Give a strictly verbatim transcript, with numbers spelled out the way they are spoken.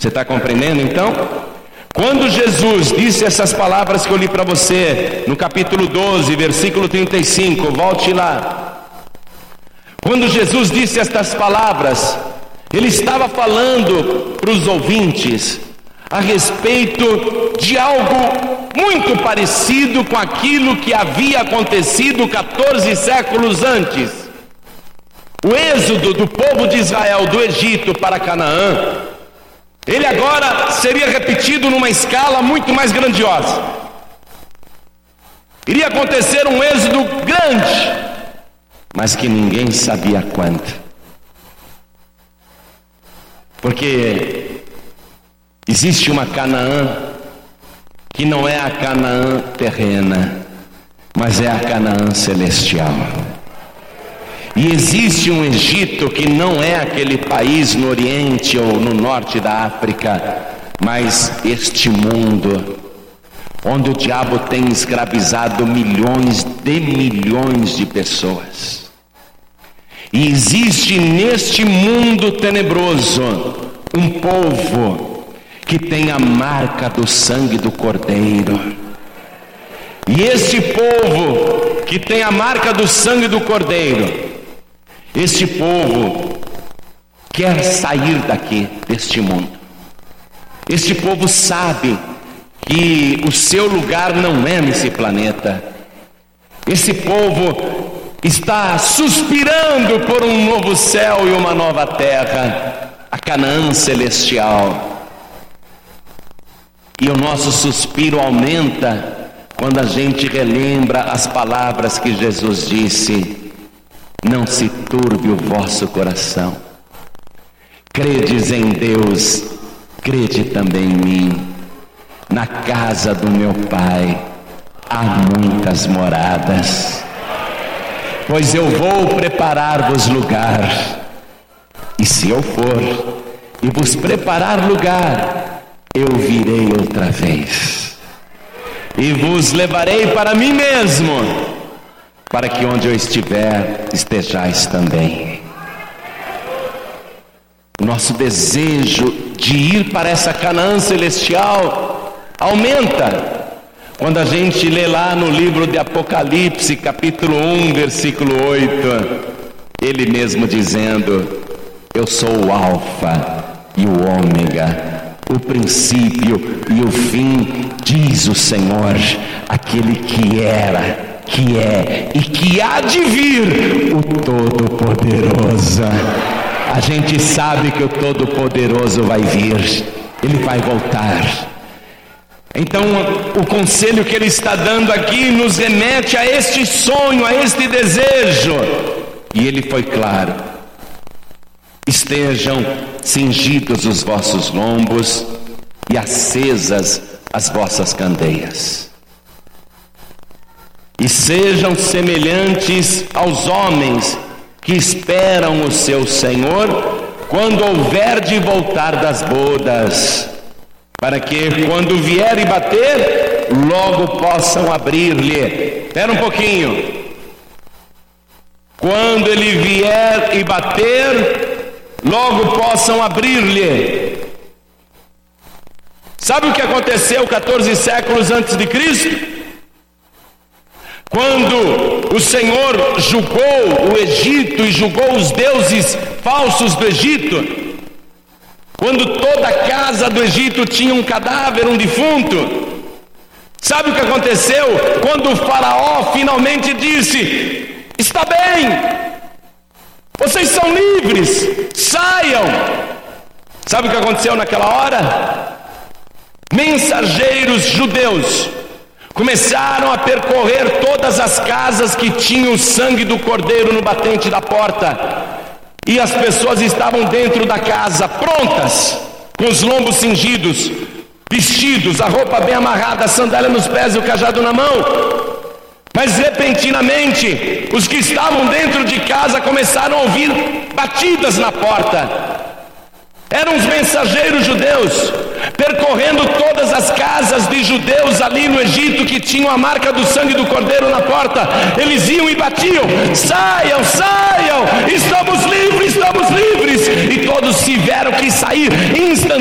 Você está compreendendo então? Quando Jesus disse essas palavras que eu li para você, no capítulo doze, versículo trinta e cinco, volte lá. Quando Jesus disse estas palavras, Ele estava falando para os ouvintes a respeito de algo muito parecido com aquilo que havia acontecido quatorze séculos antes. O êxodo do povo de Israel do Egito para Canaã, ele agora seria repetido numa escala muito mais grandiosa. Iria acontecer um êxodo grande, mas que ninguém sabia quanto. Porque existe uma Canaã que não é a Canaã terrena, mas é a Canaã celestial. E existe um Egito que não é aquele país no Oriente ou no Norte da África, mas este mundo, onde o diabo tem escravizado milhões de milhões de pessoas. E existe neste mundo tenebroso um povo que tem a marca do sangue do Cordeiro. E este povo que tem a marca do sangue do Cordeiro, este povo quer sair daqui, deste mundo. Este povo sabe que o seu lugar não é nesse planeta. Esse povo está suspirando por um novo céu e uma nova terra, a Canaã celestial. E o nosso suspiro aumenta quando a gente relembra as palavras que Jesus disse: não se turbe o vosso coração. Credes em Deus, crede também em mim. Na casa do meu Pai há muitas moradas. Pois eu vou preparar-vos lugar. E se eu for e vos preparar lugar, eu virei outra vez e vos levarei para mim mesmo, para que onde eu estiver, estejais também. O nosso desejo de ir para essa Canaã celestial aumenta quando a gente lê lá no livro de Apocalipse, capítulo um, versículo oito, ele mesmo dizendo: eu sou o Alfa e o Ômega, o princípio e o fim, diz o Senhor, aquele que era, que é e que há de vir, o Todo-Poderoso. A gente sabe que o Todo-Poderoso vai vir, Ele vai voltar. Então o conselho que Ele está dando aqui nos remete a este sonho, a este desejo. E Ele foi claro: estejam cingidos os vossos lombos e acesas as vossas candeias. E sejam semelhantes aos homens que esperam o seu Senhor quando houver de voltar das bodas, para que quando vier e bater, logo possam abrir-lhe. Espera um pouquinho. Quando ele vier e bater, logo possam abrir-lhe. Sabe o que aconteceu quatorze séculos antes de Cristo? Quando o Senhor julgou o Egito e julgou os deuses falsos do Egito, quando toda a casa do Egito tinha um cadáver, um defunto, sabe o que aconteceu? Quando o faraó finalmente disse: está bem, vocês são livres, saiam. Sabe o que aconteceu naquela hora? Mensageiros judeus começaram a percorrer todas as casas que tinham o sangue do Cordeiro no batente da porta. E as pessoas estavam dentro da casa, prontas, com os lombos cingidos, vestidos, a roupa bem amarrada, a sandália nos pés e o cajado na mão. Mas repentinamente, os que estavam dentro de casa começaram a ouvir batidas na porta. Eram os mensageiros judeus, percorrendo todas as casas de judeus ali no Egito que tinham a marca do sangue do Cordeiro na porta. Eles iam e batiam: saiam, saiam, estamos livres, estamos livres. E todos tiveram que sair instantaneamente.